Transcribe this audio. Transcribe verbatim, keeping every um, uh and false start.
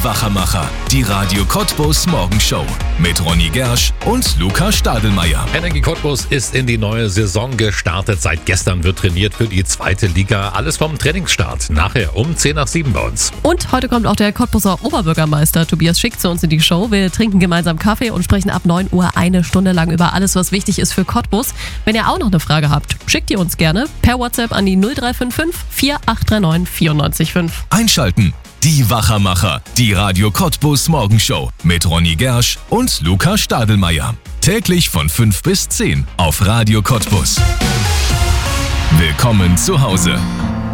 Wachermacher, die Radio Cottbus Morgenshow mit Ronny Gersch und Luca Stadelmeier. Energie Cottbus ist in die neue Saison gestartet. Seit gestern wird trainiert für die zweite Liga. Alles vom Trainingsstart. Nachher um zehn nach sieben bei uns. Und heute kommt auch der Cottbuser Oberbürgermeister Tobias Schick zu uns in die Show. Wir trinken gemeinsam Kaffee und sprechen ab neun Uhr eine Stunde lang über alles, was wichtig ist für Cottbus. Wenn ihr auch noch eine Frage habt, schickt ihr uns gerne per WhatsApp an die null drei fünf fünf, vier acht drei neun, vier neun fünf. Einschalten. Die Wachermacher, die Radio Cottbus Morgenshow mit Ronny Gersch und Luca Stadelmeier. Täglich von fünf bis zehn auf Radio Cottbus. Willkommen zu Hause.